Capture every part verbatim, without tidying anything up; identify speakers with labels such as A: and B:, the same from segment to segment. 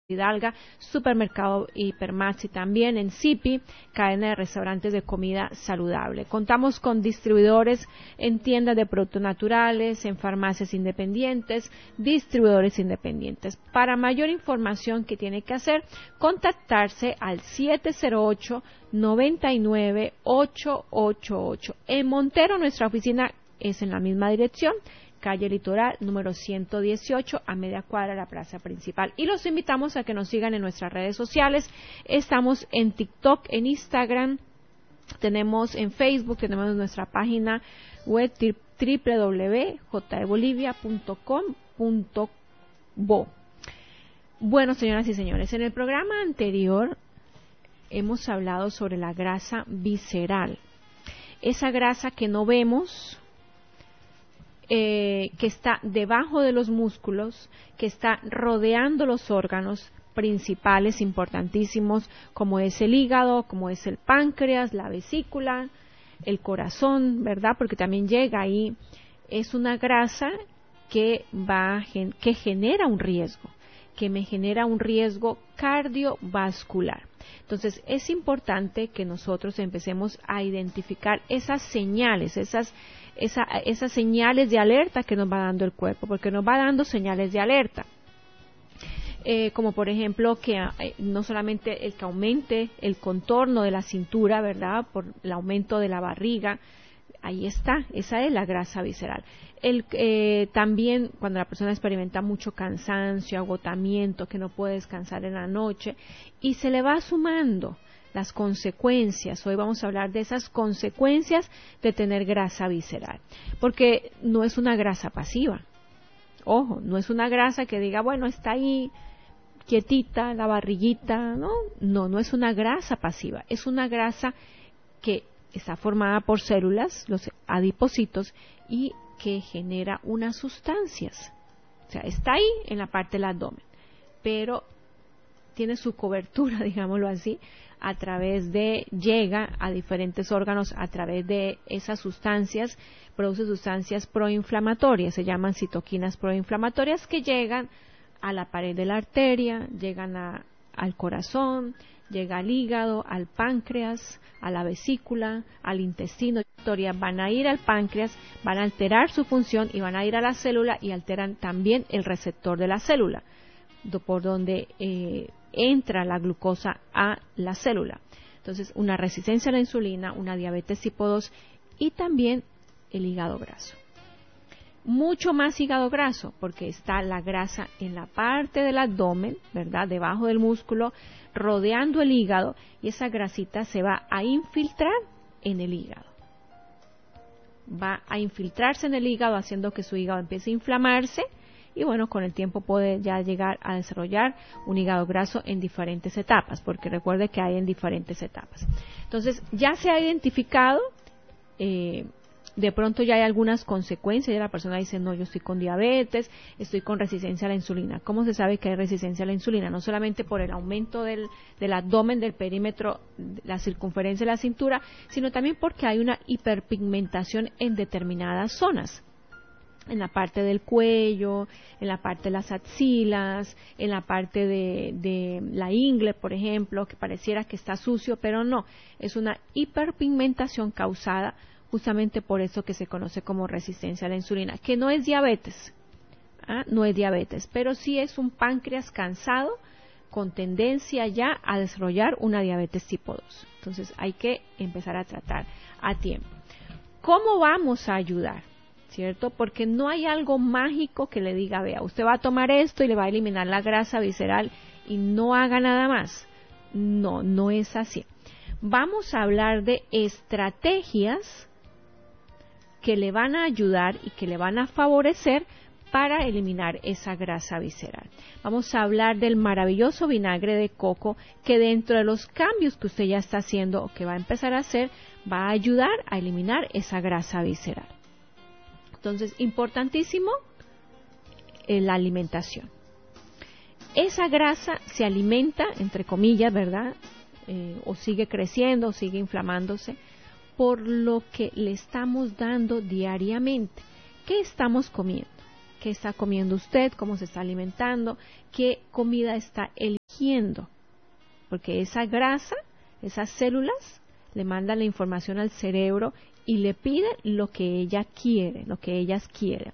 A: Hidalga, Supermercado Hipermaxi también, en Zipi, cadena de restaurantes de comida saludable. Contamos con distribuidores en tiendas de productos naturales, en farmacias independientes, distribuidores independientes. Para mayor información, ¿qué tiene que hacer? Contactarse al siete cero ocho, nueve nueve, ocho ocho ocho. En Montero, nuestra oficina es en la misma dirección, calle Litoral, número ciento dieciocho, a media cuadra de la plaza principal. Y los invitamos a que nos sigan en nuestras redes sociales. Estamos en TikTok, en Instagram, tenemos en Facebook, tenemos nuestra página web doble u doble u doble u punto j e bolivia punto com punto bo. Bueno, señoras y señores, en el programa anterior hemos hablado sobre la grasa visceral. Esa grasa que no vemos, Eh, que está debajo de los músculos, que está rodeando los órganos principales importantísimos, como es el hígado, como es el páncreas, la vesícula, el corazón, ¿verdad? Porque también llega ahí. Es una grasa que va que genera un riesgo, que me genera un riesgo cardiovascular. Entonces, es importante que nosotros empecemos a identificar esas señales, esas, esa, esas señales de alerta que nos va dando el cuerpo, porque nos va dando señales de alerta. Eh, como por ejemplo, que eh, no solamente el que aumente el contorno de la cintura, ¿verdad?, por el aumento de la barriga. Ahí está, esa es la grasa visceral. El, eh, también cuando la persona experimenta mucho cansancio, agotamiento, que no puede descansar en la noche, y se le va sumando las consecuencias. Hoy vamos a hablar de esas consecuencias de tener grasa visceral, porque no es una grasa pasiva. Ojo, no es una grasa que diga, bueno, está ahí quietita, la barriguita, ¿no? No, no es una grasa pasiva, es una grasa que está formada por células, los adipocitos, y que genera unas sustancias. O sea, está ahí en la parte del abdomen, pero tiene su cobertura, digámoslo así, a través de, llega a diferentes órganos a través de esas sustancias, produce sustancias proinflamatorias, se llaman citoquinas proinflamatorias, que llegan a la pared de la arteria, llegan a, al corazón, llega al hígado, al páncreas, a la vesícula, al intestino, van a ir al páncreas, van a alterar su función y van a ir a la célula y alteran también el receptor de la célula, por donde eh, entra la glucosa a la célula. Entonces, una resistencia a la insulina, una diabetes tipo dos y también el hígado graso. Mucho más hígado graso, porque está la grasa en la parte del abdomen, ¿verdad?, debajo del músculo, rodeando el hígado, y esa grasita se va a infiltrar en el hígado. Va a infiltrarse en el hígado, haciendo que su hígado empiece a inflamarse, y bueno, con el tiempo puede ya llegar a desarrollar un hígado graso en diferentes etapas, porque recuerde que hay en diferentes etapas. Entonces, ya se ha identificado, eh, de pronto ya hay algunas consecuencias, ya la persona dice, no, yo estoy con diabetes, estoy con resistencia a la insulina. ¿Cómo se sabe que hay resistencia a la insulina? No solamente por el aumento del, del abdomen, del perímetro, la circunferencia de la cintura, sino también porque hay una hiperpigmentación en determinadas zonas. En la parte del cuello, en la parte de las axilas, en la parte de, de la ingle, por ejemplo, que pareciera que está sucio, pero no, es una hiperpigmentación causada justamente por eso que se conoce como resistencia a la insulina, que no es diabetes, ¿ah? no es diabetes, pero sí es un páncreas cansado con tendencia ya a desarrollar una diabetes tipo dos. Entonces hay que empezar a tratar a tiempo. ¿Cómo vamos a ayudar? ¿Cierto? Porque no hay algo mágico que le diga, vea, usted va a tomar esto y le va a eliminar la grasa visceral y no haga nada más. No, no es así. Vamos a hablar de estrategias que le van a ayudar y que le van a favorecer para eliminar esa grasa visceral. Vamos a hablar del maravilloso vinagre de coco, que dentro de los cambios que usted ya está haciendo o que va a empezar a hacer, va a ayudar a eliminar esa grasa visceral. Entonces, importantísimo, eh, la alimentación. Esa grasa se alimenta, entre comillas, ¿verdad? Eh, o sigue creciendo, o sigue inflamándose, por lo que le estamos dando diariamente. ¿Qué estamos comiendo? qué está comiendo usted, cómo se está alimentando, qué comida está eligiendo, porque esa grasa, esas células, le mandan la información al cerebro y le piden lo que ella quiere, lo que ellas quieren.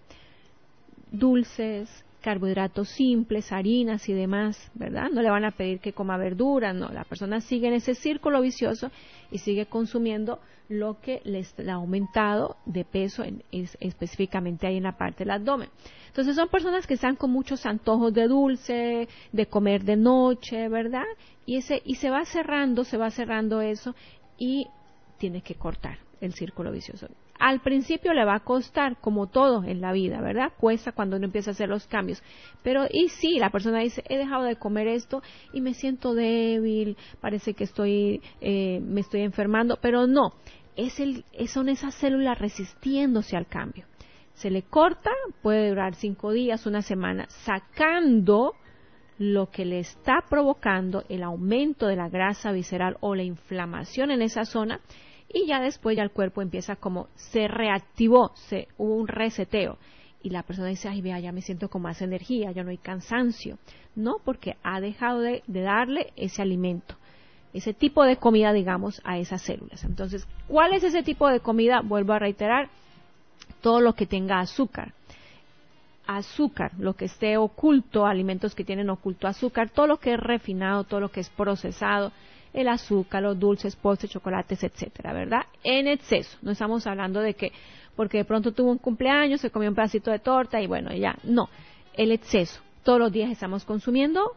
A: Dulces, carbohidratos simples, harinas y demás, ¿verdad? No le van a pedir que coma verduras, no. La persona sigue en ese círculo vicioso y sigue consumiendo lo que les ha aumentado de peso, en, es, específicamente ahí en la parte del abdomen. Entonces son personas que están con muchos antojos de dulce, de comer de noche, ¿verdad? Y, ese, y se va cerrando, se va cerrando eso y tiene que cortar el círculo vicioso. Al principio le va a costar, como todo en la vida, ¿verdad? Cuesta cuando uno empieza a hacer los cambios. Pero, y sí, la persona dice, he dejado de comer esto y me siento débil, parece que estoy, eh, me estoy enfermando, pero no, es el, son esas células resistiéndose al cambio. Se le corta, puede durar cinco días, una semana, sacando lo que le está provocando el aumento de la grasa visceral o la inflamación en esa zona. Y ya después ya el cuerpo empieza como, se reactivó, se, hubo un reseteo. Y la persona dice, ay, vea, ya me siento con más energía, ya no hay cansancio. No, porque ha dejado de, de darle ese alimento, ese tipo de comida, digamos, a esas células. Entonces, ¿cuál es ese tipo de comida? Vuelvo a reiterar, todo lo que tenga azúcar. Azúcar, lo que esté oculto, alimentos que tienen oculto azúcar, todo lo que es refinado, todo lo que es procesado, el azúcar, los dulces, postres, chocolates, etcétera, ¿verdad? En exceso. No estamos hablando de que porque de pronto tuvo un cumpleaños, se comió un pedacito de torta y bueno, ya. No, el exceso. Todos los días estamos consumiendo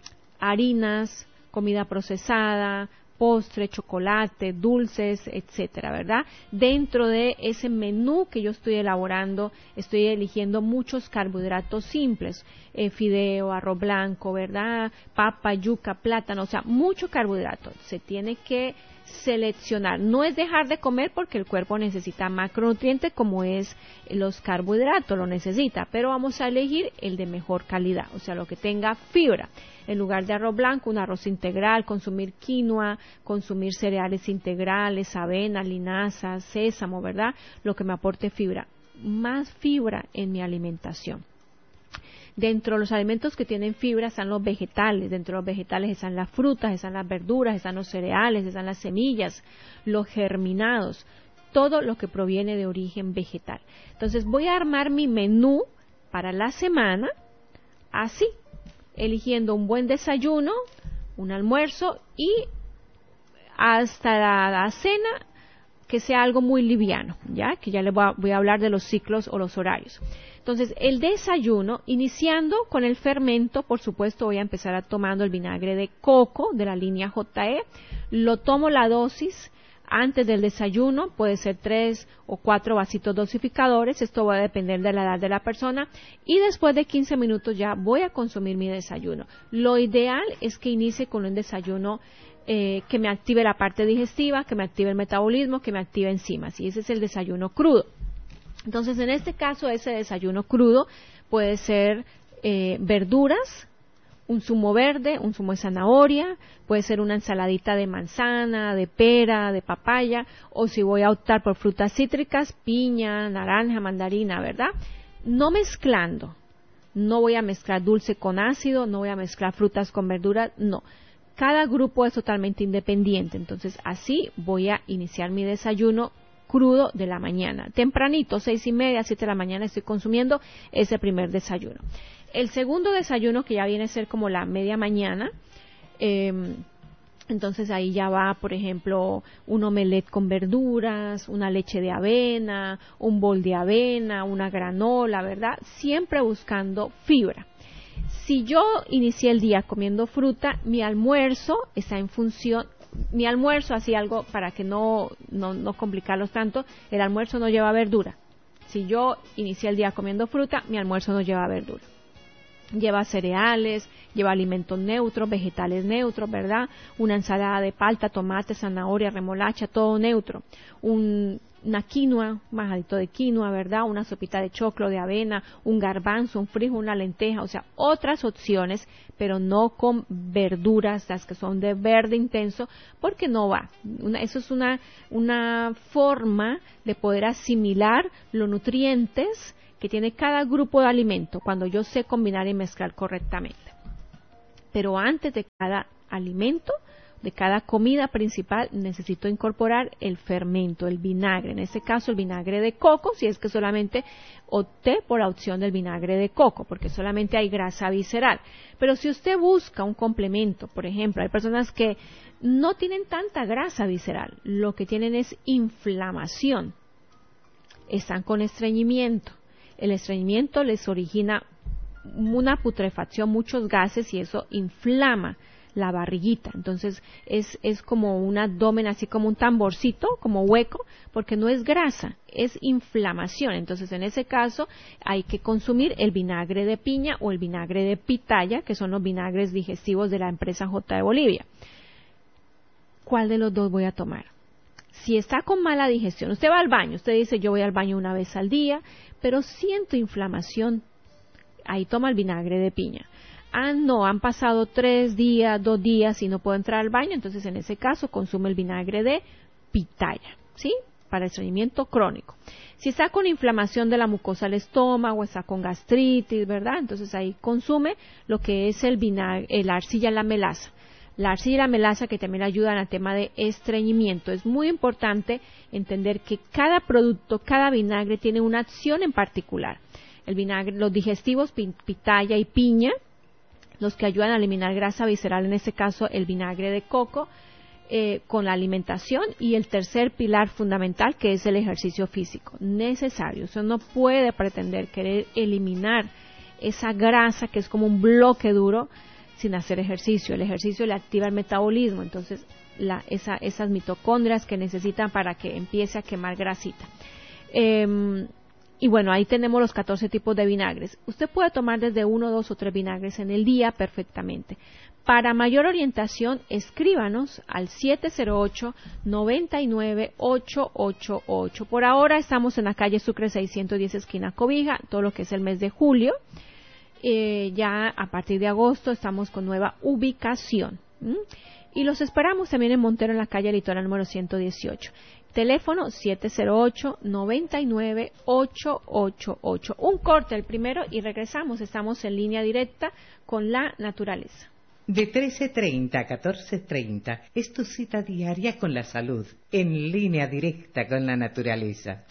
A: harinas, comida procesada, postre, chocolate, dulces, etcétera, ¿verdad? Dentro de ese menú que yo estoy elaborando, estoy eligiendo muchos carbohidratos simples, eh, fideo, arroz blanco, ¿verdad? Papa, yuca, plátano, o sea, mucho carbohidrato. Se tiene que seleccionar. No es dejar de comer porque el cuerpo necesita macronutrientes como es los carbohidratos, lo necesita, pero vamos a elegir el de mejor calidad, o sea, lo que tenga fibra. En lugar de arroz blanco, un arroz integral, consumir quinoa, consumir cereales integrales, avena, linaza, sésamo, ¿verdad? Lo que me aporte fibra. Más fibra en mi alimentación. Dentro de los alimentos que tienen fibra están los vegetales, dentro de los vegetales están las frutas, están las verduras, están los cereales, están las semillas, los germinados, todo lo que proviene de origen vegetal. Entonces voy a armar mi menú para la semana así, eligiendo un buen desayuno, un almuerzo y hasta la, la cena que sea algo muy liviano, ya que ya les voy a, voy a hablar de los ciclos o los horarios. Entonces, el desayuno, iniciando con el fermento, por supuesto voy a empezar a tomando el vinagre de coco de la línea J E, lo tomo la dosis antes del desayuno, puede ser tres o cuatro vasitos dosificadores, esto va a depender de la edad de la persona, y después de quince minutos ya voy a consumir mi desayuno. Lo ideal es que inicie con un desayuno eh, que me active la parte digestiva, que me active el metabolismo, que me active enzimas, y ese es el desayuno crudo. Entonces, en este caso, ese desayuno crudo puede ser eh, verduras, un zumo verde, un zumo de zanahoria, puede ser una ensaladita de manzana, de pera, de papaya, o si voy a optar por frutas cítricas, piña, naranja, mandarina, ¿verdad? No mezclando, no voy a mezclar dulce con ácido, no voy a mezclar frutas con verduras, no. Cada grupo es totalmente independiente, entonces así voy a iniciar mi desayuno crudo de la mañana. Tempranito, seis y media, siete de la mañana, estoy consumiendo ese primer desayuno. El segundo desayuno, que ya viene a ser como la media mañana, eh, entonces ahí ya va, por ejemplo, un omelette con verduras, una leche de avena, un bol de avena, una granola, ¿verdad? Siempre buscando fibra. Si yo inicié el día comiendo fruta, mi almuerzo está en función. Mi almuerzo, así algo para que no, no, no complicarlos tanto, el almuerzo no lleva verdura. Si yo inicié el día comiendo fruta, mi almuerzo no lleva verdura. Lleva cereales, lleva alimentos neutros, vegetales neutros, ¿verdad? Una ensalada de palta, tomate, zanahoria, remolacha, todo neutro. Un, una quinoa, un majadito de quinoa, ¿verdad? Una sopita de choclo, de avena, un garbanzo, un frijol, una lenteja, o sea, otras opciones, pero no con verduras, las que son de verde intenso, porque no va. Una, eso es una, una forma de poder asimilar los nutrientes que tiene cada grupo de alimento cuando yo sé combinar y mezclar correctamente. Pero antes de cada alimento, de cada comida principal, necesito incorporar el fermento, el vinagre. En este caso, el vinagre de coco, si es que solamente opté por la opción del vinagre de coco, porque solamente hay grasa visceral. Pero si usted busca un complemento, por ejemplo, hay personas que no tienen tanta grasa visceral, lo que tienen es inflamación. Están con estreñimiento. El estreñimiento les origina una putrefacción, muchos gases, y eso inflama la barriguita. Entonces es, es como un abdomen, así como un tamborcito, como hueco, porque no es grasa, es inflamación. Entonces en ese caso hay que consumir el vinagre de piña o el vinagre de pitaya, que son los vinagres digestivos de la empresa J de Bolivia. ¿Cuál de los dos voy a tomar? Si está con mala digestión, usted va al baño, usted dice yo voy al baño una vez al día, pero siento inflamación, ahí toma el vinagre de piña. Ah, no, han pasado tres días, dos días y no puedo entrar al baño, entonces en ese caso consume el vinagre de pitaya, ¿sí? Para el estreñimiento crónico. Si está con inflamación de la mucosa del estómago, está con gastritis, ¿verdad? Entonces ahí consume lo que es el vinagre, la arcilla y la melaza. La arcilla y la melaza que también ayudan al tema de estreñimiento. Es muy importante entender que cada producto, cada vinagre tiene una acción en particular. El vinagre, los digestivos, pitaya y piña, los que ayudan a eliminar grasa visceral, en este caso el vinagre de coco, eh, con la alimentación, y el tercer pilar fundamental, que es el ejercicio físico, necesario. Usted no puede pretender querer eliminar esa grasa que es como un bloque duro sin hacer ejercicio. El ejercicio le activa el metabolismo, entonces la, esa, esas mitocondrias que necesitan para que empiece a quemar grasita. Eh, Y bueno, ahí tenemos los catorce tipos de vinagres. Usted puede tomar desde uno, dos o tres vinagres en el día perfectamente. Para mayor orientación, escríbanos al siete cero ocho, nueve nueve, ocho ocho ocho. Por ahora estamos en la calle Sucre seiscientos diez, esquina Cobija, todo lo que es el mes de julio. Eh, ya a partir de agosto estamos con nueva ubicación. ¿Mm? Y los esperamos también en Montero, en la calle Litoral número ciento dieciocho. Teléfono siete cero ocho, nueve nueve, ocho ocho ocho. Un corte el primero y regresamos. Estamos en línea directa con la naturaleza.
B: De trece treinta a catorce treinta es tu cita diaria con la salud, en línea directa con la naturaleza.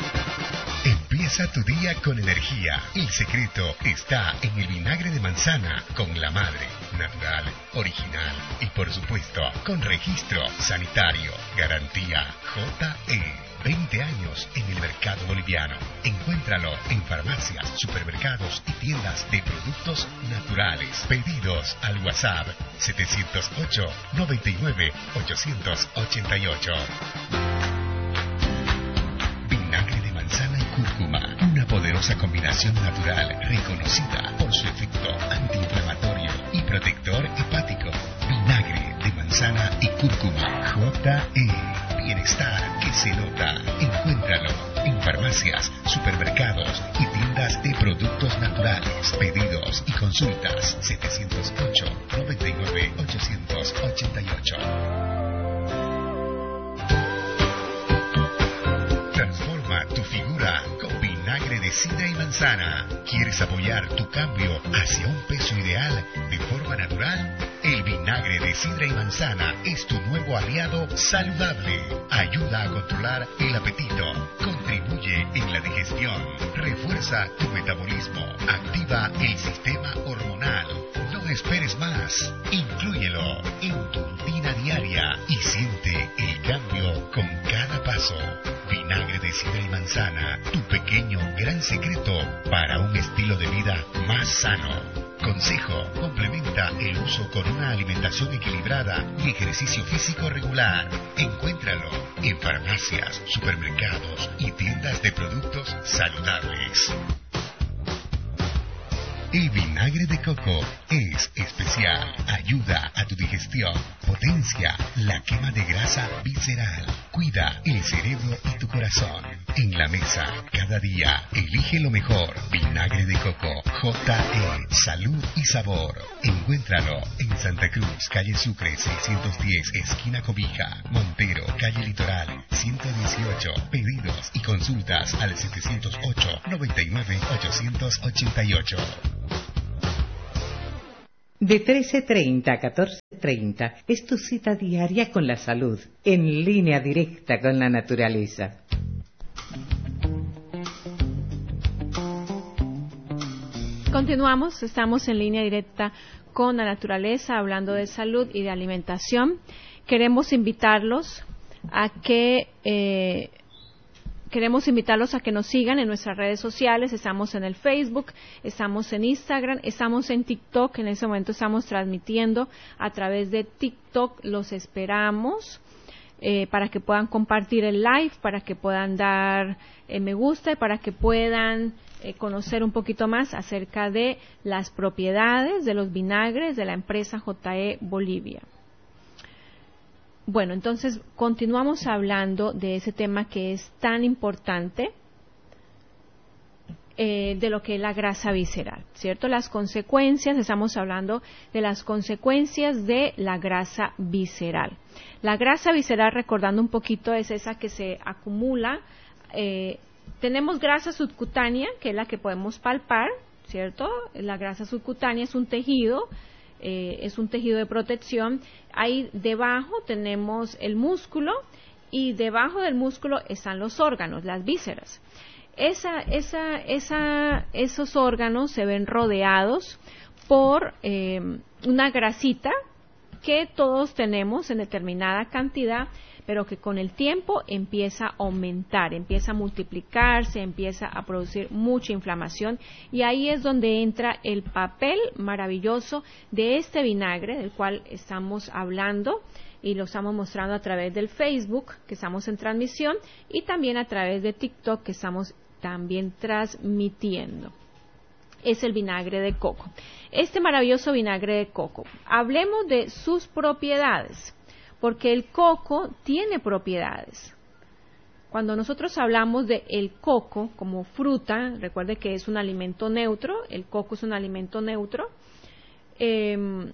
C: Empieza tu día con energía. El secreto está en el vinagre de manzana con la madre, natural, original y por supuesto con registro sanitario. Garantía J E. veinte años en el mercado boliviano. Encuéntralo en farmacias, supermercados y tiendas de productos naturales. Pedidos al WhatsApp siete cero ocho, nueve nueve, ocho ocho ocho. Vinagre de manzana y cúrcuma, una poderosa combinación natural reconocida por su efecto antiinflamatorio y protector hepático. Vinagre de manzana y cúrcuma J E. Bienestar que se nota. Encuéntralo en farmacias, supermercados y tiendas de productos naturales. Pedidos y consultas siete cero ocho, nueve nueve, ocho ocho ocho. Transforma tu figura con vinagre de sidra y manzana. ¿Quieres apoyar tu cambio hacia un peso ideal de forma natural? El vinagre de sidra y manzana es tu nuevo aliado saludable. Ayuda a controlar el apetito, contribuye en la digestión, refuerza tu metabolismo, activa el sistema hormonal. No esperes más, inclúyelo en tu rutina diaria y siente el cambio con cada paso. Vinagre de sidra y manzana, tu pequeño gran secreto para un estilo de vida más sano. Consejo: complementa el uso con una alimentación equilibrada y ejercicio físico regular. Encuéntralo en farmacias, supermercados y tiendas de productos saludables. El vinagre de coco es especial. Ayuda a tu digestión. Potencia la quema de grasa visceral. Cuida el cerebro y tu corazón. En la mesa, cada día, elige lo mejor. Vinagre de coco. J E. Salud y sabor. Encuéntralo en Santa Cruz, calle Sucre seiscientos diez, esquina Cobija. Montero, calle Litoral ciento dieciocho. Pedidos y consultas al setecientos ocho, noventa y nueve, ochocientos ochenta y ocho.
B: De trece treinta a catorce treinta es tu cita diaria con la salud, en línea directa con la naturaleza.
A: Continuamos, estamos en línea directa con la naturaleza, hablando de salud y de alimentación. Queremos invitarlos a que eh, Queremos invitarlos a que nos sigan en nuestras redes sociales. Estamos en el Facebook, estamos en Instagram, estamos en TikTok. En ese momento estamos transmitiendo a través de TikTok. Los esperamos eh, para que puedan compartir el live, para que puedan dar eh, me gusta y para que puedan eh, conocer un poquito más acerca de las propiedades de los vinagres de la empresa J E Bolivia. Bueno, entonces continuamos hablando de ese tema que es tan importante, eh, de lo que es la grasa visceral, ¿cierto? Las consecuencias, estamos hablando de las consecuencias de la grasa visceral. La grasa visceral, recordando un poquito, es esa que se acumula. Eh, tenemos grasa subcutánea, que es la que podemos palpar, ¿cierto? La grasa subcutánea es un tejido. Eh, es un tejido de protección. Ahí debajo tenemos el músculo y debajo del músculo están los órganos, las vísceras. Esa, esa, esa, esos órganos se ven rodeados por eh, una grasita que todos tenemos en determinada cantidad, pero que con el tiempo empieza a aumentar, empieza a multiplicarse, empieza a producir mucha inflamación, y ahí es donde entra el papel maravilloso de este vinagre del cual estamos hablando y lo estamos mostrando a través del Facebook, que estamos en transmisión, y también a través de TikTok, que estamos también transmitiendo. Es el vinagre de coco. Este maravilloso vinagre de coco, hablemos de sus propiedades, porque el coco tiene propiedades. Cuando nosotros hablamos de el coco como fruta, recuerde que es un alimento neutro, el coco es un alimento neutro, eh,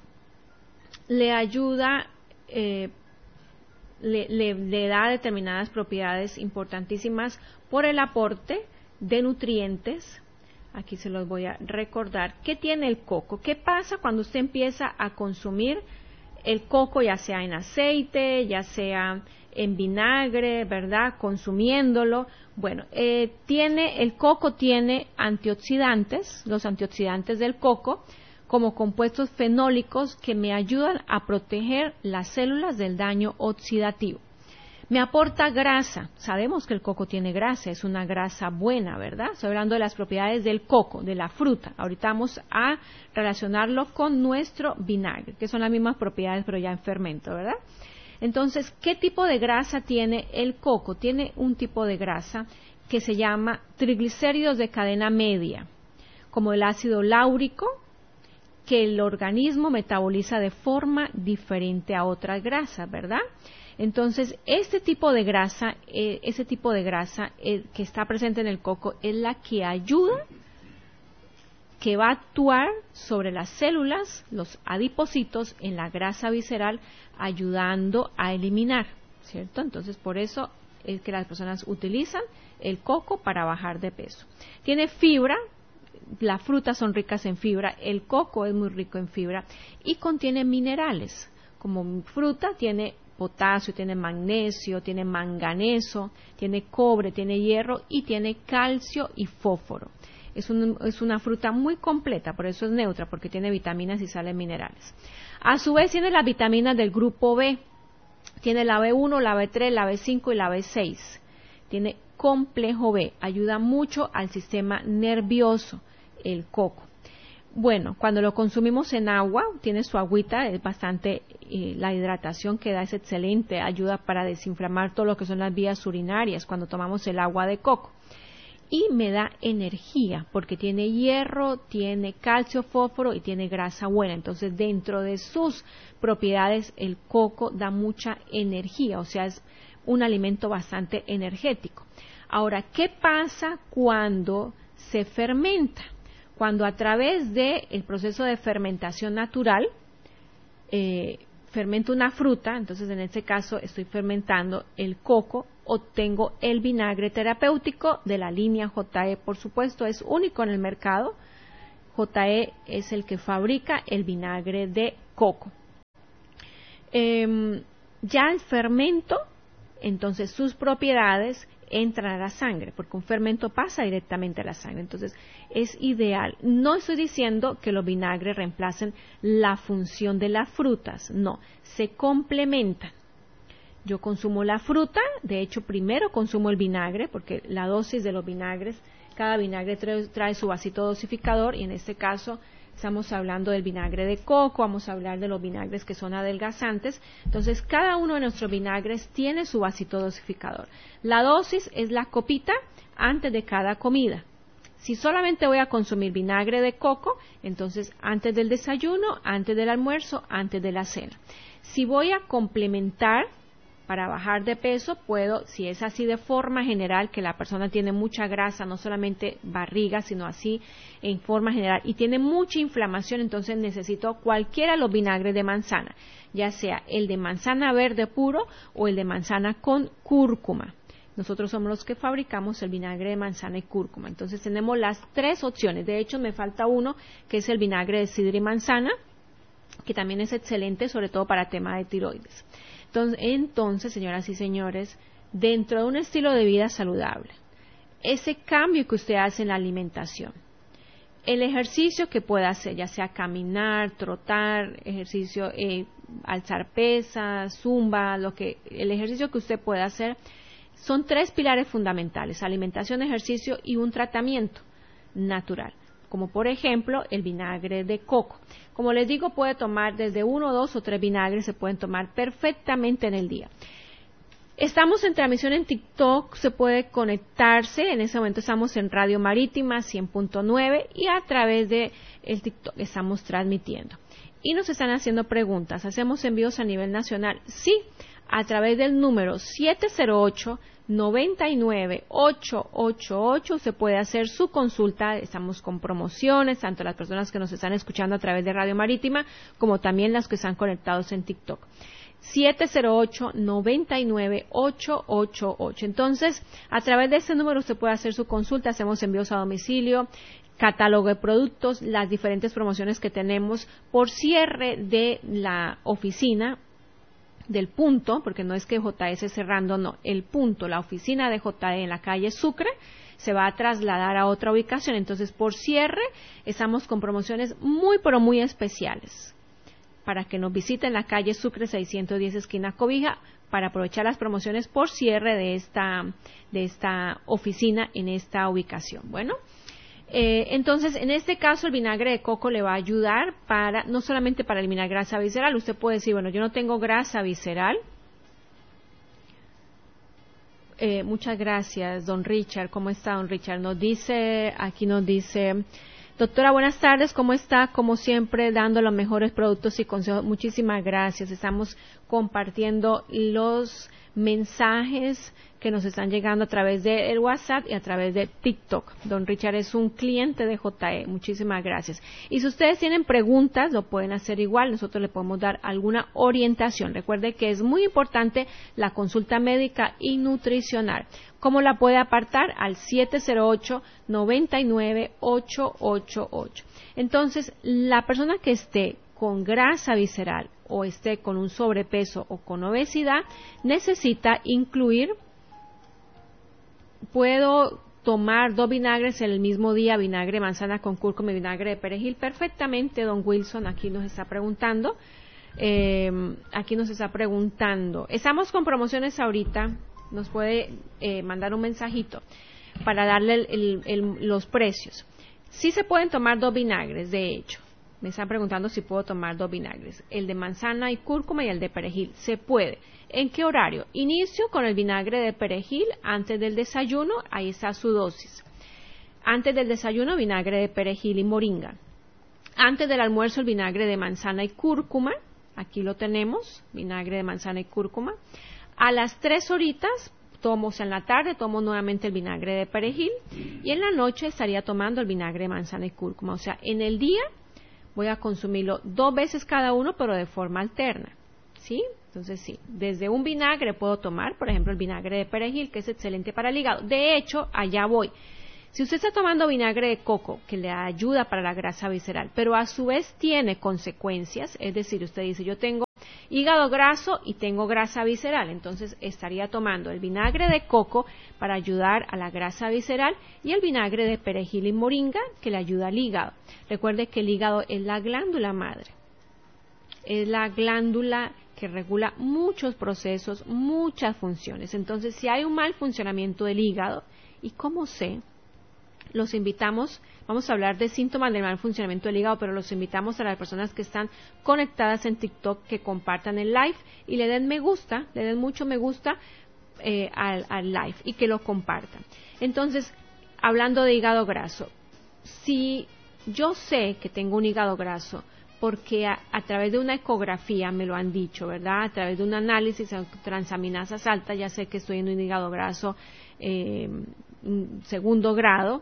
A: le ayuda, eh, le, le, le da determinadas propiedades importantísimas por el aporte de nutrientes. Aquí se los voy a recordar. ¿Qué tiene el coco? ¿Qué pasa cuando usted empieza a consumir el coco, ya sea en aceite, ya sea en vinagre, ¿verdad? Consumiéndolo. Bueno, eh, tiene, el coco tiene antioxidantes, los antioxidantes del coco, como compuestos fenólicos que me ayudan a proteger las células del daño oxidativo. Me aporta grasa. Sabemos que el coco tiene grasa, es una grasa buena, ¿verdad? Estoy hablando de las propiedades del coco, de la fruta. Ahorita vamos a relacionarlo con nuestro vinagre, que son las mismas propiedades, pero ya en fermento, ¿verdad? Entonces, ¿qué tipo de grasa tiene el coco? Tiene un tipo de grasa que se llama triglicéridos de cadena media, como el ácido láurico, que el organismo metaboliza de forma diferente a otras grasas, ¿verdad? Entonces, este tipo de grasa, eh, ese tipo de grasa eh, que está presente en el coco es la que ayuda, que va a actuar sobre las células, los adipocitos en la grasa visceral, ayudando a eliminar, ¿cierto? Entonces, por eso es que las personas utilizan el coco para bajar de peso. Tiene fibra, las frutas son ricas en fibra, el coco es muy rico en fibra y contiene minerales. Como fruta tiene potasio, tiene magnesio, tiene manganeso, tiene cobre, tiene hierro y tiene calcio y fósforo. Es, un, es una fruta muy completa, por eso es neutra, porque tiene vitaminas y sales minerales. A su vez tiene las vitaminas del grupo B, tiene la B uno, la B tres, la B cinco y la B seis. Tiene complejo B, ayuda mucho al sistema nervioso, el coco. Bueno, cuando lo consumimos en agua, tiene su agüita, es bastante, eh, la hidratación que da es excelente, ayuda para desinflamar todo lo que son las vías urinarias cuando tomamos el agua de coco. Y me da energía, porque tiene hierro, tiene calcio, fósforo y tiene grasa buena. Entonces, dentro de sus propiedades, el coco da mucha energía, o sea, es un alimento bastante energético. Ahora, ¿qué pasa cuando se fermenta? Cuando a través del proceso de fermentación natural, eh, fermento una fruta, entonces en este caso estoy fermentando el coco, obtengo el vinagre terapéutico de la línea J E, por supuesto, es único en el mercado. J E es el que fabrica el vinagre de coco. Eh, ya el fermento, entonces sus propiedades entran a la sangre, porque un fermento pasa directamente a la sangre, entonces es ideal. No estoy diciendo que los vinagres reemplacen la función de las frutas, no, se complementan. Yo consumo la fruta, de hecho primero consumo el vinagre, porque la dosis de los vinagres, cada vinagre trae, trae su vasito dosificador, y en este caso estamos hablando del vinagre de coco, vamos a hablar de los vinagres que son adelgazantes. Entonces, cada uno de nuestros vinagres tiene su vasito dosificador. La dosis es la copita antes de cada comida. Si solamente voy a consumir vinagre de coco, entonces antes del desayuno, antes del almuerzo, antes de la cena. Si voy a complementar para bajar de peso, puedo, si es así de forma general, que la persona tiene mucha grasa, no solamente barriga, sino así en forma general, y tiene mucha inflamación, entonces necesito cualquiera de los vinagres de manzana, ya sea el de manzana verde puro o el de manzana con cúrcuma. Nosotros somos los que fabricamos el vinagre de manzana y cúrcuma. Entonces tenemos las tres opciones. De hecho, me falta uno, que es el vinagre de sidra y manzana, que también es excelente, sobre todo para tema de tiroides. Entonces, entonces, señoras y señores, dentro de un estilo de vida saludable, ese cambio que usted hace en la alimentación, el ejercicio que pueda hacer, ya sea caminar, trotar, ejercicio, eh, alzar pesas, zumba, lo que, el ejercicio que usted pueda hacer, son tres pilares fundamentales: alimentación, ejercicio y un tratamiento natural, como por ejemplo el vinagre de coco. Como les digo, puede tomar desde uno, dos o tres vinagres, se pueden tomar perfectamente en el día. Estamos en transmisión en TikTok, se puede conectarse, en ese momento estamos en Radio Marítima cien punto nueve y a través de el TikTok estamos transmitiendo. Y nos están haciendo preguntas, ¿hacemos envíos a nivel nacional? Sí, a través del número siete cero ocho, nueve nueve, ocho ocho ocho se puede hacer su consulta. Estamos con promociones, tanto las personas que nos están escuchando a través de Radio Marítima como también las que están conectados en TikTok. siete cero ocho, nueve nueve, ocho ocho ocho. Entonces, a través de este número usted puede hacer su consulta, hacemos envíos a domicilio, catálogo de productos, las diferentes promociones que tenemos por cierre de la oficina del punto, porque no es que J E esté cerrando, no, el punto, la oficina de J E en la calle Sucre se va a trasladar a otra ubicación, entonces por cierre estamos con promociones muy pero muy especiales para que nos visiten la calle Sucre seiscientos diez esquina Cobija para aprovechar las promociones por cierre de esta, de esta oficina en esta ubicación. Bueno, Eh, entonces, en este caso, el vinagre de coco le va a ayudar para, no solamente para eliminar grasa visceral. Usted puede decir, bueno, yo no tengo grasa visceral. Eh, muchas gracias, don Richard. ¿Cómo está, don Richard? Nos dice, aquí nos dice, doctora, buenas tardes, ¿cómo está? Como siempre, dando los mejores productos y consejos. Muchísimas gracias. Estamos compartiendo los mensajes que nos están llegando a través del WhatsApp y a través de TikTok. Don Richard es un cliente de J E. Muchísimas gracias. Y si ustedes tienen preguntas, lo pueden hacer igual. Nosotros le podemos dar alguna orientación. Recuerde que es muy importante la consulta médica y nutricional. ¿Cómo la puede apartar? Al siete cero ocho, nueve nueve, ocho ocho ocho. Entonces, la persona que esté con grasa visceral o esté con un sobrepeso o con obesidad, necesita incluir, puedo tomar dos vinagres en el mismo día, vinagre de manzana con cúrcuma y vinagre de perejil, perfectamente. Don Wilson aquí nos está preguntando, eh, aquí nos está preguntando, estamos con promociones ahorita, nos puede eh, mandar un mensajito para darle el, el, el, los precios. Sí se pueden tomar dos vinagres, de hecho. Me están preguntando si puedo tomar dos vinagres, el de manzana y cúrcuma y el de perejil. Se puede. ¿En qué horario? Inicio con el vinagre de perejil antes del desayuno, ahí está su dosis. Antes del desayuno, vinagre de perejil y moringa. Antes del almuerzo, el vinagre de manzana y cúrcuma, aquí lo tenemos, vinagre de manzana y cúrcuma. A las tres horitas tomo, o sea, en la tarde tomo nuevamente el vinagre de perejil y en la noche estaría tomando el vinagre de manzana y cúrcuma. O sea, en el día voy a consumirlo dos veces cada uno, pero de forma alterna, ¿sí? Entonces, sí, desde un vinagre puedo tomar, por ejemplo, el vinagre de perejil, que es excelente para el hígado. De hecho, allá voy. Si usted está tomando vinagre de coco, que le ayuda para la grasa visceral, pero a su vez tiene consecuencias, es decir, usted dice, yo tengo hígado graso y tengo grasa visceral, entonces estaría tomando el vinagre de coco para ayudar a la grasa visceral y el vinagre de perejil y moringa que le ayuda al hígado. Recuerde que el hígado es la glándula madre, es la glándula que regula muchos procesos, muchas funciones. Entonces, si hay un mal funcionamiento del hígado, ¿y cómo sé? Los invitamos, vamos a hablar de síntomas del mal funcionamiento del hígado, pero los invitamos a las personas que están conectadas en TikTok que compartan el live y le den me gusta, le den mucho me gusta eh, al, al live y que lo compartan. Entonces, hablando de hígado graso, si yo sé que tengo un hígado graso, porque a, a través de una ecografía me lo han dicho, ¿verdad? A través de un análisis de transaminasas altas, ya sé que estoy en un hígado graso eh, segundo grado.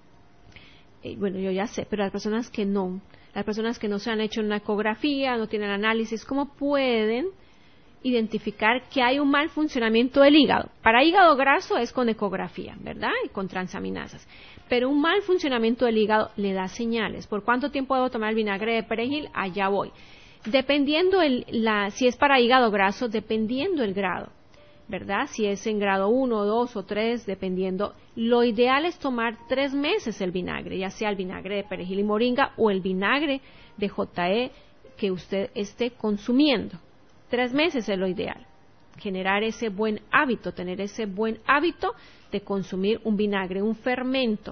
A: Eh, bueno, yo ya sé, pero las personas que no, las personas que no se han hecho una ecografía, no tienen análisis, ¿cómo pueden identificar que hay un mal funcionamiento del hígado? Para hígado graso es con ecografía, ¿verdad? Y con transaminasas. Pero un mal funcionamiento del hígado le da señales. ¿Por cuánto tiempo debo tomar el vinagre de perejil? Allá voy. Dependiendo el, la, si es para hígado graso, dependiendo el grado, ¿verdad? Si es en grado uno, dos o tres, dependiendo. Lo ideal es tomar tres meses el vinagre, ya sea el vinagre de perejil y moringa o el vinagre de J E que usted esté consumiendo. Tres meses es lo ideal. Generar ese buen hábito, tener ese buen hábito de consumir un vinagre, un fermento.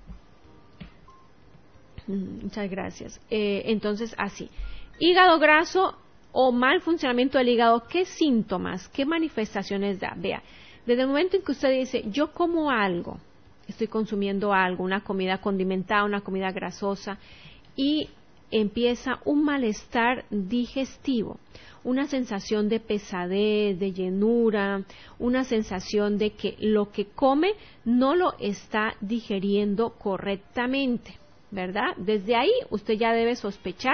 A: Muchas gracias. Eh, entonces, así. Hígado graso o mal funcionamiento del hígado, ¿qué síntomas, qué manifestaciones da? Vea, desde el momento en que usted dice, yo como algo, estoy consumiendo algo, una comida condimentada, una comida grasosa, y empieza un malestar digestivo, una sensación de pesadez, de llenura, una sensación de que lo que come no lo está digeriendo correctamente, ¿verdad? Desde ahí usted ya debe sospechar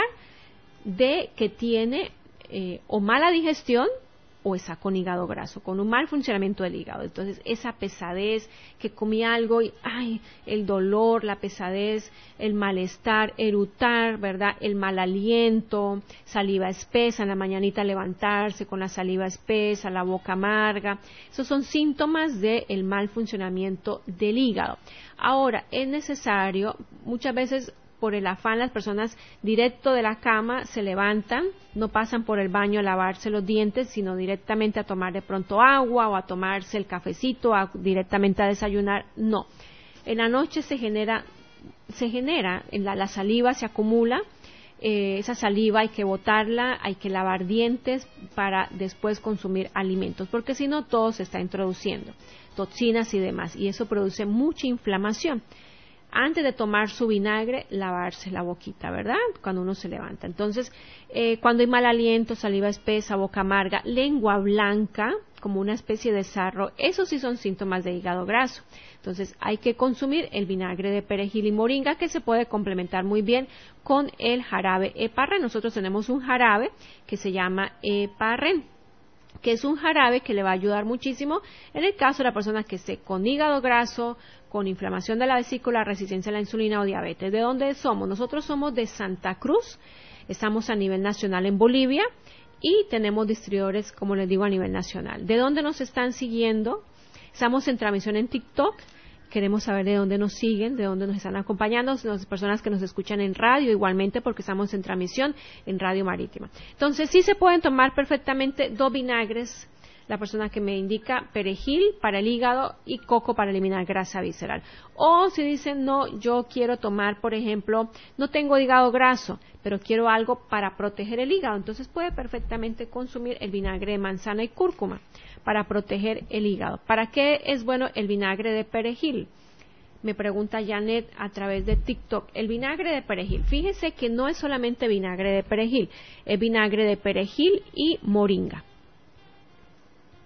A: de que tiene eh, o mala digestión o está con hígado graso, con un mal funcionamiento del hígado. Entonces, esa pesadez, que comí algo y, ay, el dolor, la pesadez, el malestar, erutar, ¿verdad? El mal aliento, saliva espesa, en la mañanita levantarse con la saliva espesa, la boca amarga. Esos son síntomas del mal funcionamiento del hígado. Ahora, es necesario, muchas veces, por el afán, las personas directo de la cama se levantan, no pasan por el baño a lavarse los dientes, sino directamente a tomar de pronto agua o a tomarse el cafecito, a, directamente a desayunar. No. En la noche se genera, se genera, en la, la saliva se acumula, eh, esa saliva hay que botarla, hay que lavar dientes para después consumir alimentos, porque si no todo se está introduciendo, toxinas y demás, y eso produce mucha inflamación. Antes de tomar su vinagre, lavarse la boquita, ¿verdad? Cuando uno se levanta. Entonces, eh, cuando hay mal aliento, saliva espesa, boca amarga, lengua blanca, como una especie de sarro, esos sí son síntomas de hígado graso. Entonces, hay que consumir el vinagre de perejil y moringa, que se puede complementar muy bien con el jarabe Heparren. Nosotros tenemos un jarabe que se llama Heparren, que es un jarabe que le va a ayudar muchísimo en el caso de la persona que esté con hígado graso, con inflamación de la vesícula, resistencia a la insulina o diabetes. ¿De dónde somos? Nosotros somos de Santa Cruz, estamos a nivel nacional en Bolivia y tenemos distribuidores, como les digo, a nivel nacional. ¿De dónde nos están siguiendo? Estamos en transmisión en TikTok. Queremos saber de dónde nos siguen, de dónde nos están acompañando, las personas que nos escuchan en radio igualmente, porque estamos en transmisión en Radio Marítima. Entonces, sí se pueden tomar perfectamente dos vinagres, la persona que me indica perejil para el hígado y coco para eliminar grasa visceral. O si dicen, no, yo quiero tomar, por ejemplo, no tengo hígado graso, pero quiero algo para proteger el hígado, entonces puede perfectamente consumir el vinagre de manzana y cúrcuma para proteger el hígado. ¿Para qué es bueno el vinagre de perejil? Me pregunta Janet a través de TikTok. El vinagre de perejil, fíjese que no es solamente vinagre de perejil, es vinagre de perejil y moringa.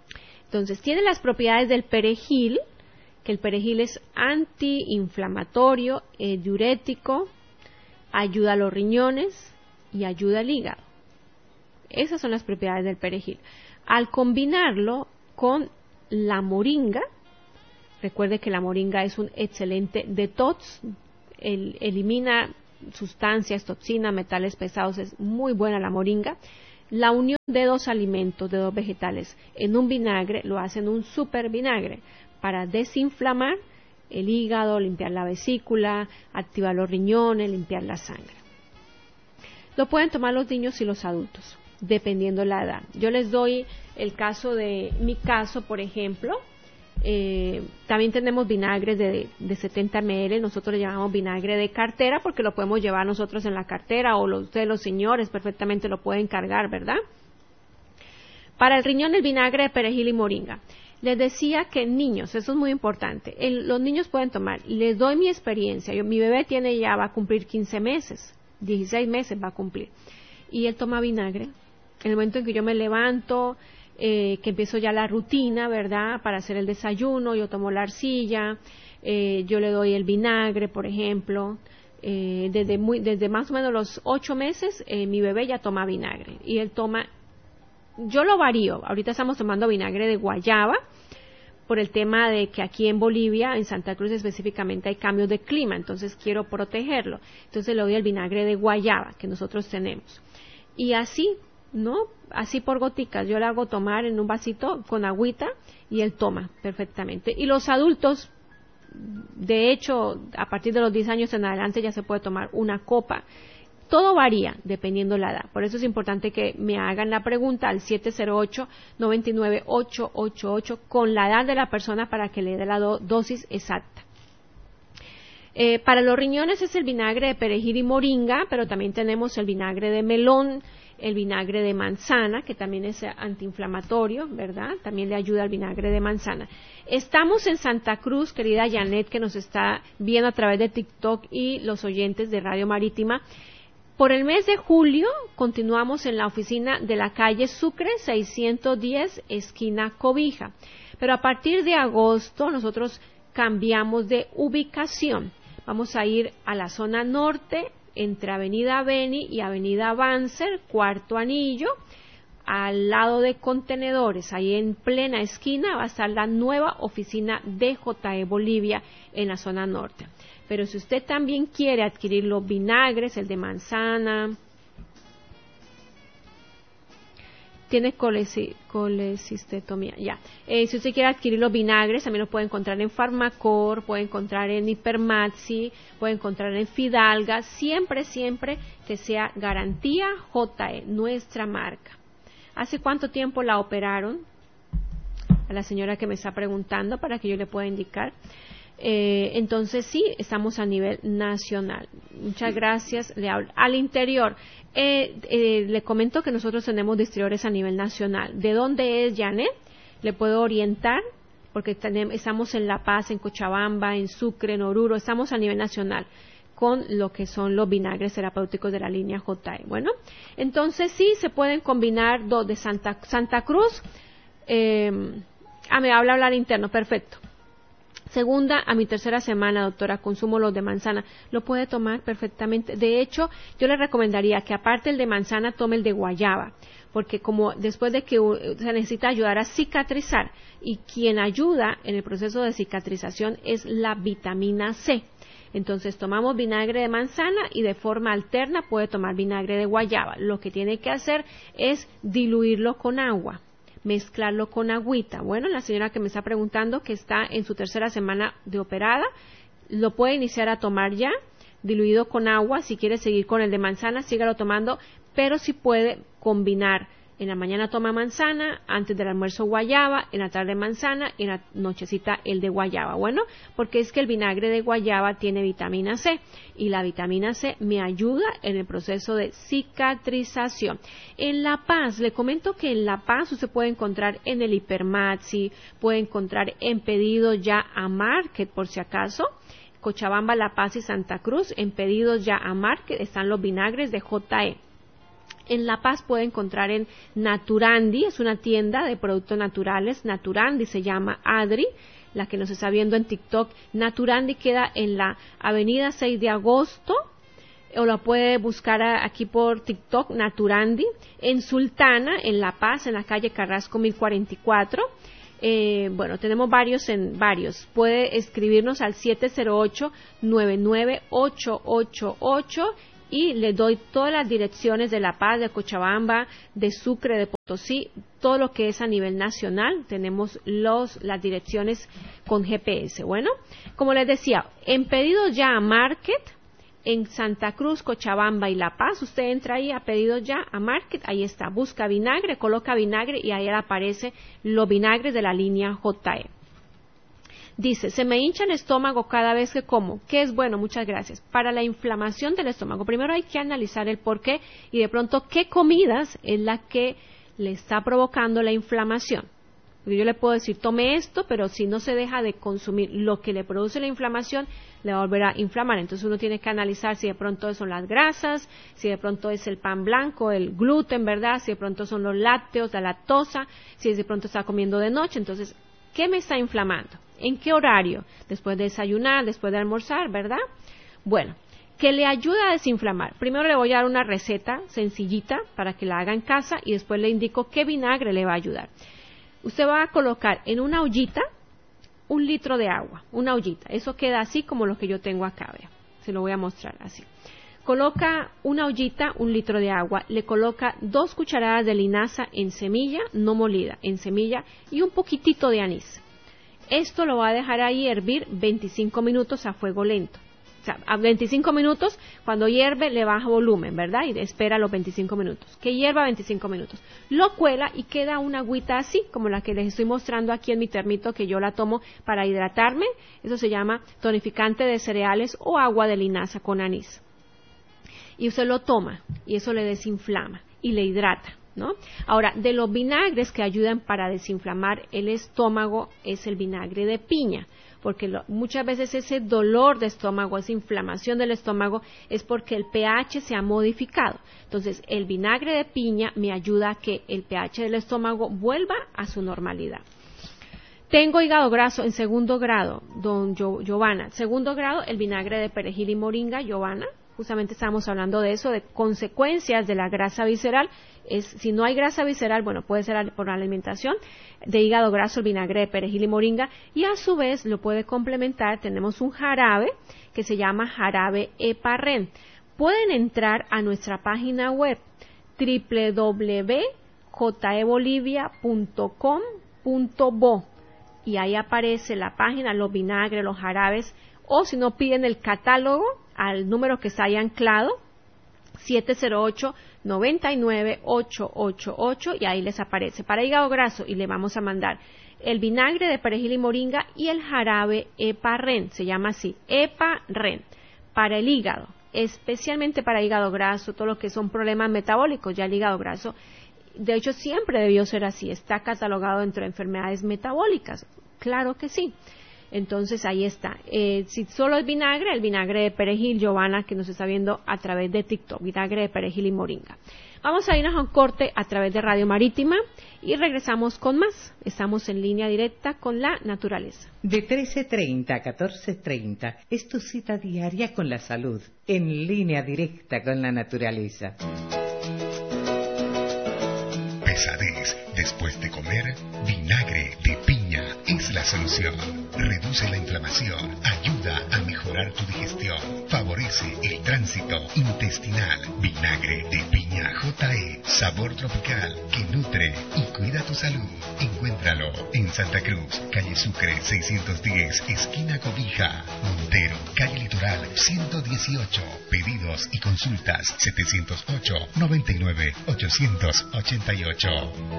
A: Entonces, tiene las propiedades del perejil, que el perejil es antiinflamatorio, eh, diurético, ayuda a los riñones y ayuda al hígado. Esas son las propiedades del perejil. Al combinarlo con la moringa, recuerde que la moringa es un excelente detox, el, elimina sustancias, toxinas, metales pesados, es muy buena la moringa. La unión de dos alimentos, de dos vegetales, en un vinagre, lo hacen un super vinagre para desinflamar el hígado, limpiar la vesícula, activar los riñones, limpiar la sangre. Lo pueden tomar los niños y los adultos, dependiendo la edad. Yo les doy el caso de mi caso, por ejemplo. Eh, también tenemos vinagres de, de setenta mililitros, nosotros le llamamos vinagre de cartera porque lo podemos llevar nosotros en la cartera o los, ustedes los señores perfectamente lo pueden cargar, ¿verdad? Para el riñón el vinagre de perejil y moringa. Les decía que niños, eso es muy importante, el, los niños pueden tomar, les doy mi experiencia, yo, mi bebé tiene ya, va a cumplir quince meses, dieciséis meses va a cumplir, y él toma vinagre, en el momento en que yo me levanto, Eh, que empiezo ya la rutina, ¿verdad? Para hacer el desayuno, yo tomo la arcilla, eh, yo le doy el vinagre, por ejemplo, eh, desde, muy, desde más o menos los ocho meses, eh, mi bebé ya toma vinagre, y él toma, yo lo varío, ahorita estamos tomando vinagre de guayaba, por el tema de que aquí en Bolivia, en Santa Cruz específicamente, hay cambios de clima, entonces quiero protegerlo, entonces le doy el vinagre de guayaba que nosotros tenemos, y así, ¿no? Así por goticas, yo le hago tomar en un vasito con agüita y él toma perfectamente. Y los adultos, de hecho, a partir de los diez años en adelante ya se puede tomar una copa. Todo varía dependiendo la edad. Por eso es importante que me hagan la pregunta al siete cero ocho, nueve nueve, ocho ocho ocho con la edad de la persona para que le dé la do- dosis exacta. Eh, para los riñones es el vinagre de perejil y moringa, pero también tenemos el vinagre de melón, el vinagre de manzana, que también es antiinflamatorio, ¿verdad? También le ayuda al vinagre de manzana. Estamos en Santa Cruz, querida Janet, que nos está viendo a través de TikTok y los oyentes de Radio Marítima. Por el mes de julio continuamos en la oficina de la calle Sucre seiscientos diez, esquina Cobija. Pero a partir de agosto nosotros cambiamos de ubicación. Vamos a ir a la zona norte, entre Avenida Beni y Avenida Banzer, cuarto anillo, al lado de contenedores, ahí en plena esquina va a estar la nueva oficina de J E Bolivia en la zona norte. Pero si usted también quiere adquirir los vinagres, el de manzana, tiene coleci, colecistetomía, ya. Eh, si usted quiere adquirir los vinagres, también los puede encontrar en Farmacor, puede encontrar en Hipermaxi, puede encontrar en Fidalga, siempre, siempre que sea garantía J E, nuestra marca. ¿Hace cuánto tiempo la operaron? A la señora que me está preguntando para que yo le pueda indicar. Eh, entonces sí, estamos a nivel nacional. Muchas gracias. Le hablo. Al interior, eh, eh, le comento que nosotros tenemos distribuidores a nivel nacional. ¿De dónde es Janet? Le puedo orientar porque tenemos, estamos en La Paz, en Cochabamba, en Sucre, en Oruro, estamos a nivel nacional con lo que son los vinagres terapéuticos de la línea J E. Bueno, entonces sí se pueden combinar dos de Santa, Santa Cruz. Eh, ah, me habla hablar interno, perfecto. Segunda a mi tercera semana, doctora, consumo los de manzana. Lo puede tomar perfectamente. De hecho, yo le recomendaría que aparte el de manzana, tome el de guayaba, porque como después de que se necesita ayudar a cicatrizar, y quien ayuda en el proceso de cicatrización es la vitamina C. Entonces tomamos vinagre de manzana y de forma alterna puede tomar vinagre de guayaba. Lo que tiene que hacer es diluirlo con agua, mezclarlo con agüita. Bueno, la señora que me está preguntando, que está en su tercera semana de operada, lo puede iniciar a tomar ya, diluido con agua. Si quiere seguir con el de manzana, sígalo tomando, pero si puede combinar. En la mañana toma manzana, antes del almuerzo guayaba, en la tarde manzana y en la nochecita el de guayaba. Bueno, porque es que el vinagre de guayaba tiene vitamina C y la vitamina C me ayuda en el proceso de cicatrización. En La Paz, le comento que en La Paz usted puede encontrar en el Hipermaxi, puede encontrar en pedidos ya a Market por si acaso. Cochabamba, La Paz y Santa Cruz, en pedidos ya a Market están los vinagres de J E. En La Paz puede encontrar en Naturandi, es una tienda de productos naturales, Naturandi se llama Adri, la que nos está viendo en TikTok. Naturandi queda en la avenida seis de agosto, o la puede buscar aquí por TikTok, Naturandi, en Sultana, en La Paz, en la calle Carrasco mil cuarenta y cuatro. Eh, bueno, tenemos varios en varios. Puede escribirnos al siete cero ocho, nueve nueve ocho ocho ocho y le doy todas las direcciones de La Paz, de Cochabamba, de Sucre, de Potosí, todo lo que es a nivel nacional. Tenemos los las direcciones con G P S. Bueno, como les decía, en Pedidos Ya a Market, en Santa Cruz, Cochabamba y La Paz, usted entra ahí a Pedidos Ya a Market, ahí está, busca vinagre, coloca vinagre y ahí le aparece los vinagres de la línea J E. Dice, se me hincha el estómago cada vez que como. ¿Qué es bueno? Muchas gracias. Para la inflamación del estómago, primero hay que analizar el por qué y de pronto qué comidas es la que le está provocando la inflamación. Yo le puedo decir, tome esto, pero si no se deja de consumir lo que le produce la inflamación, le va a volver a inflamar. Entonces uno tiene que analizar si de pronto son las grasas, si de pronto es el pan blanco, el gluten, ¿verdad? Si de pronto son los lácteos, la lactosa, si de pronto está comiendo de noche. Entonces, ¿qué me está inflamando? ¿En qué horario? Después de desayunar, después de almorzar, ¿verdad? Bueno, que le ayuda a desinflamar. Primero le voy a dar una receta sencillita para que la haga en casa y después le indico qué vinagre le va a ayudar. Usted va a colocar en una ollita un litro de agua, una ollita. Eso queda así como lo que yo tengo acá, vea. Se lo voy a mostrar así. Coloca una ollita, un litro de agua, le coloca dos cucharadas de linaza en semilla, no molida, en semilla, y un poquitito de anís. Esto lo va a dejar ahí hervir veinticinco minutos a fuego lento. O sea, a veinticinco minutos, cuando hierve, le baja volumen, ¿verdad? Y espera los veinticinco minutos. Que hierva veinticinco minutos. Lo cuela y queda una agüita así, como la que les estoy mostrando aquí en mi termito, que yo la tomo para hidratarme. Eso se llama tonificante de cereales o agua de linaza con anís. Y usted lo toma, y eso le desinflama y le hidrata, ¿no? Ahora, de los vinagres que ayudan para desinflamar el estómago es el vinagre de piña, porque lo, muchas veces ese dolor de estómago, esa inflamación del estómago es porque el pH se ha modificado. Entonces, el vinagre de piña me ayuda a que el pH del estómago vuelva a su normalidad. Tengo hígado graso en segundo grado, don jo, Giovanna. Segundo grado, el vinagre de perejil y moringa, Giovanna. Justamente estábamos hablando de eso, de consecuencias de la grasa visceral. Es, si no hay grasa visceral, bueno, puede ser por alimentación, de hígado graso, el vinagre de perejil y moringa, y a su vez lo puede complementar, tenemos un jarabe que se llama jarabe Eparren. Pueden entrar a nuestra página web doble u doble u doble u punto j e bolivia punto com punto bo y ahí aparece la página, los vinagres, los jarabes, o si no piden el catálogo al número que está ahí anclado, siete cero ocho, nueve nueve ocho ocho ocho, y ahí les aparece para hígado graso, y le vamos a mandar el vinagre de perejil y moringa y el jarabe Eparren, se llama así, Eparren, para el hígado, especialmente para hígado graso, todo lo que son problemas metabólicos. Ya el hígado graso, de hecho siempre debió ser así, está catalogado dentro de enfermedades metabólicas, claro que sí. Entonces ahí está, eh, si solo es vinagre, el vinagre de perejil, Giovanna, que nos está viendo a través de TikTok, vinagre de perejil y moringa. Vamos a irnos a un corte a través de Radio Marítima y regresamos con más. Estamos en línea directa con la naturaleza.
B: De trece treinta a catorce treinta es tu cita diaria con la salud, en línea directa con la naturaleza.
C: Pesadez después de comer, vinagre de piña es la solución. Reduce la inflamación, ayuda a mejorar tu digestión, favorece el tránsito intestinal. Vinagre de piña J E, sabor tropical que nutre y cuida tu salud. Encuéntralo en Santa Cruz, calle Sucre seiscientos diez, esquina Cobija. Montero, calle Litoral ciento dieciocho. Pedidos y consultas setecientos ocho, noventa y nueve, ochocientos ochenta y ocho.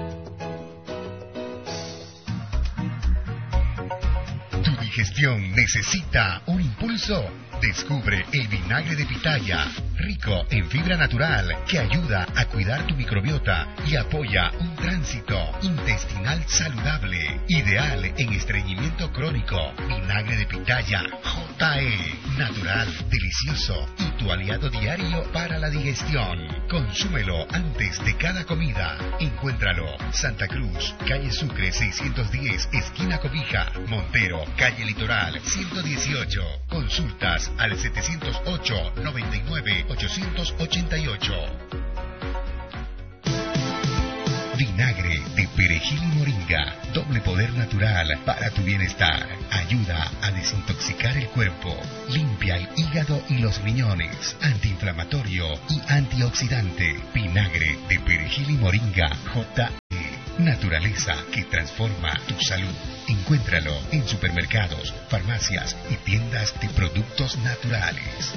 C: ¿Tu digestión necesita un impulso? Descubre el vinagre de pitaya, rico en fibra natural que ayuda a cuidar tu microbiota y apoya un tránsito intestinal saludable, ideal en estreñimiento crónico. Vinagre de pitaya J E, natural, delicioso y tu aliado diario para la digestión. Consúmelo antes de cada comida. Encuéntralo Santa Cruz, calle Sucre seiscientos diez, esquina Cobija. Montero, calle Litoral ciento dieciocho. Consultas al setecientos ocho, noventa y nueve, ochocientos ochenta y ocho. Vinagre de perejil y moringa, doble poder natural para tu bienestar. Ayuda a desintoxicar el cuerpo, limpia el hígado y los riñones, antiinflamatorio y antioxidante. Vinagre de perejil y moringa J E, naturaleza que transforma tu salud. Encuéntralo en supermercados, farmacias y tiendas de productos naturales.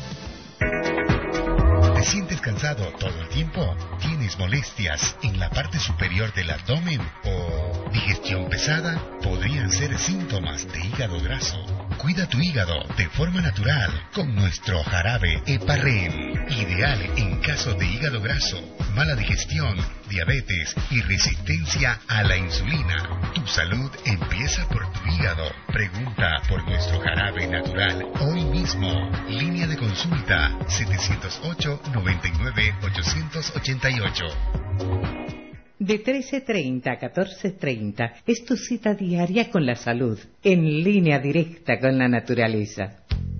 C: ¿Te sientes cansado todo el tiempo? ¿Tienes molestias en la parte superior del abdomen o digestión pesada? Podrían ser síntomas de hígado graso. Cuida tu hígado de forma natural con nuestro jarabe Heparren, ideal en caso de hígado graso, mala digestión, diabetes y resistencia a la insulina. Tu salud empieza por tu hígado. Pregunta por nuestro jarabe natural hoy mismo. Línea de consulta setecientos ocho, noventa y nueve, ochocientos ochenta y ocho.
B: De trece treinta a catorce treinta es tu cita diaria con la salud, en línea directa con la naturaleza.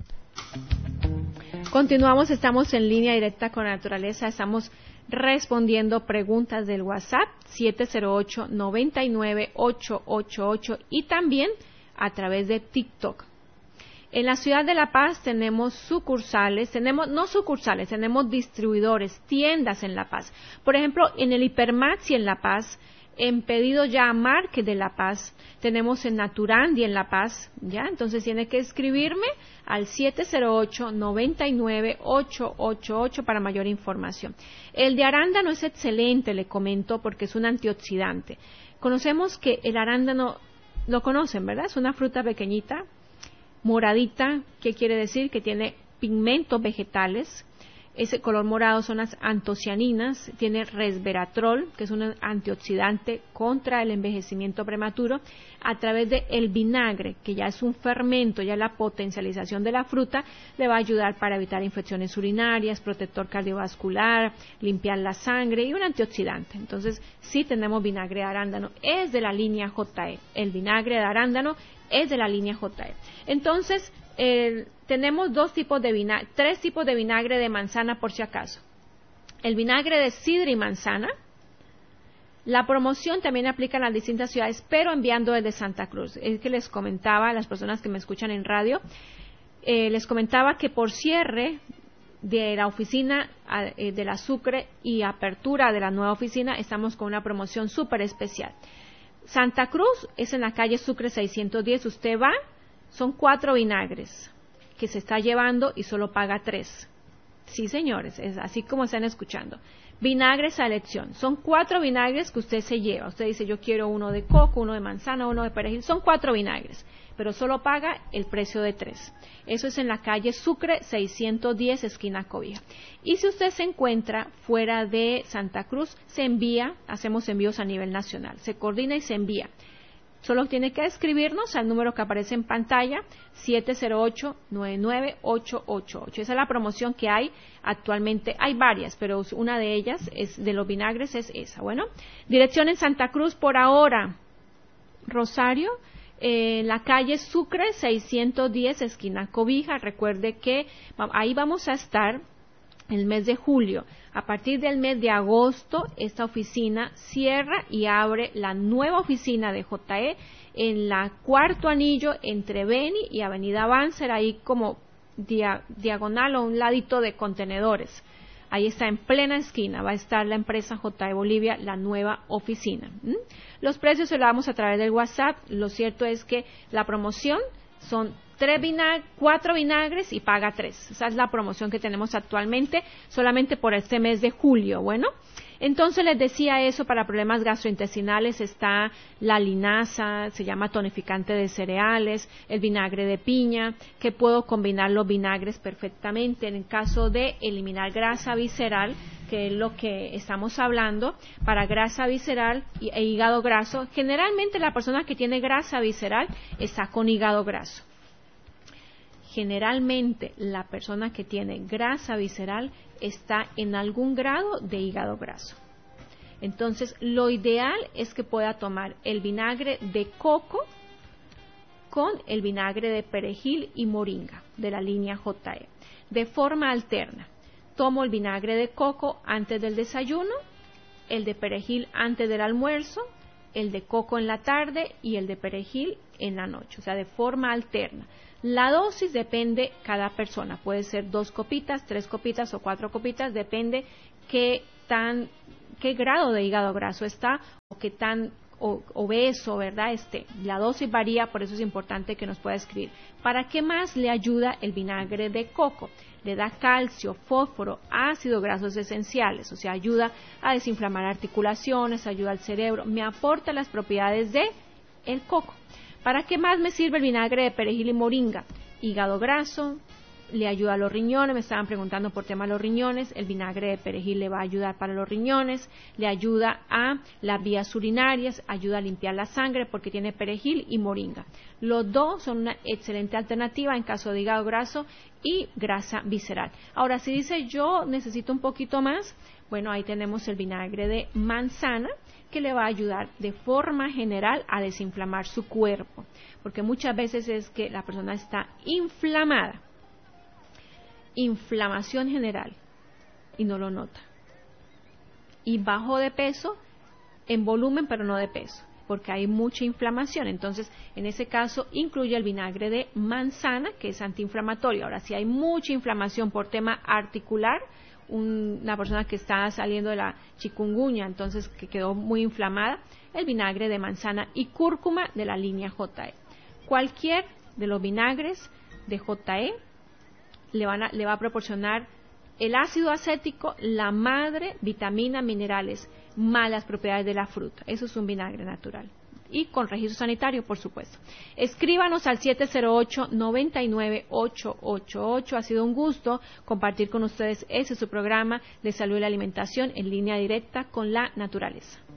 A: Continuamos, estamos en línea directa con la naturaleza, estamos respondiendo preguntas del WhatsApp siete cero ocho, noventa y nueve, ochocientos ochenta y ocho y también a través de TikTok. En la ciudad de La Paz tenemos sucursales, tenemos no sucursales, tenemos distribuidores, tiendas en La Paz. Por ejemplo, en el Hipermaxi en La Paz, en Pedido Ya a Market de La Paz, tenemos en Naturandi en La Paz, ¿ya? Entonces tiene que escribirme al siete cero ocho, noventa y nueve, ochocientos ochenta y ocho para mayor información. El de arándano es excelente, le comento, porque es un antioxidante. Conocemos que el arándano, lo conocen, ¿verdad? Es una fruta pequeñita, moradita, ¿qué quiere decir? Que tiene pigmentos vegetales. Ese color morado son las antocianinas, tiene resveratrol, que es un antioxidante contra el envejecimiento prematuro, a través del vinagre, que ya es un fermento, ya la potencialización de la fruta le va a ayudar para evitar infecciones urinarias, protector cardiovascular, limpiar la sangre y un antioxidante. Entonces, sí tenemos vinagre de arándano, es de la línea J E, el vinagre de arándano es de la línea J E. Entonces, eh, tenemos dos tipos de vinagre, tres tipos de vinagre de manzana por si acaso. El vinagre de sidra y manzana. La promoción también aplica en las distintas ciudades, pero enviando desde Santa Cruz. Es que les comentaba a las personas que me escuchan en radio, eh, les comentaba que por cierre de la oficina eh, de la Sucre y apertura de la nueva oficina, estamos con una promoción súper especial. Santa Cruz es en la calle Sucre seiscientos diez, usted va, son cuatro vinagres que se está llevando y solo paga tres. Sí, señores, es así como están escuchando. Vinagres a elección. Son cuatro vinagres que usted se lleva. Usted dice, yo quiero uno de coco, uno de manzana, uno de perejil. Son cuatro vinagres, pero solo paga el precio de tres. Eso es en la calle Sucre seiscientos diez, esquina Cobija. Y si usted se encuentra fuera de Santa Cruz, se envía, hacemos envíos a nivel nacional. Se coordina y se envía. Solo tiene que escribirnos al número que aparece en pantalla, siete cero ocho, nueve nueve, ocho ocho ocho. Esa es la promoción que hay actualmente. Hay varias, pero una de ellas es de los vinagres es esa. Bueno, dirección en Santa Cruz por ahora. Rosario, en eh, la calle Sucre seiscientos diez, esquina Cobija. Recuerde que ahí vamos a estar el mes de julio. A partir del mes de agosto, esta oficina cierra y abre la nueva oficina de J E en la Cuarto Anillo entre Beni y Avenida Banzer, ahí como dia, diagonal o un ladito de contenedores. Ahí está en plena esquina, va a estar la empresa J E Bolivia, la nueva oficina. ¿Mm? Los precios se los damos a través del WhatsApp. Lo cierto es que la promoción son tres vinag- cuatro vinagres y paga tres. Esa es la promoción que tenemos actualmente, solamente por este mes de julio. Bueno, Entonces les decía eso, para problemas gastrointestinales está la linaza, se llama tonificante de cereales, el vinagre de piña, que puedo combinar los vinagres perfectamente en el caso de eliminar grasa visceral, que es lo que estamos hablando. Para grasa visceral e hígado graso, generalmente la persona que tiene grasa visceral está con hígado graso. Generalmente la persona que tiene grasa visceral está en algún grado de hígado graso. Entonces, lo ideal es que pueda tomar el vinagre de coco con el vinagre de perejil y moringa de la línea J E, de forma alterna. Tomo el vinagre de coco antes del desayuno, el de perejil antes del almuerzo, el de coco en la tarde y el de perejil en la noche, o sea, de forma alterna. La dosis depende cada persona, puede ser dos copitas, tres copitas o cuatro copitas, depende qué tan, qué grado de hígado graso está o qué tan obeso, ¿verdad? Este, la dosis varía, por eso es importante que nos pueda escribir. ¿Para qué más le ayuda el vinagre de coco? Le da calcio, fósforo, ácidos grasos esenciales, o sea, ayuda a desinflamar articulaciones, ayuda al cerebro, me aporta las propiedades de el coco. ¿Para qué más me sirve el vinagre de perejil y moringa? Hígado graso, le ayuda a los riñones, me estaban preguntando por tema de los riñones, el vinagre de perejil le va a ayudar para los riñones, le ayuda a las vías urinarias, ayuda a limpiar la sangre porque tiene perejil y moringa. Los dos son una excelente alternativa en caso de hígado graso y grasa visceral. Ahora, si dice yo necesito un poquito más, bueno, ahí tenemos el vinagre de manzana, que le va a ayudar de forma general a desinflamar su cuerpo, porque muchas veces es que la persona está inflamada, inflamación general, y no lo nota, y bajo de peso en volumen pero no de peso, porque hay mucha inflamación. Entonces, en ese caso incluye el vinagre de manzana, que es antiinflamatorio. Ahora, si hay mucha inflamación por tema articular, una persona que está saliendo de la chikungunya, entonces que quedó muy inflamada, el vinagre de manzana y cúrcuma de la línea J E. Cualquier de los vinagres de J E le, van a, le va a proporcionar el ácido acético, la madre, vitaminas, minerales, más las propiedades de la fruta. Eso es un vinagre natural. Y con registro sanitario, por supuesto. Escríbanos al siete cero ocho, nueve nueve, ocho ocho ocho. Ha sido un gusto compartir con ustedes ese su programa de salud y la alimentación en línea directa con la naturaleza.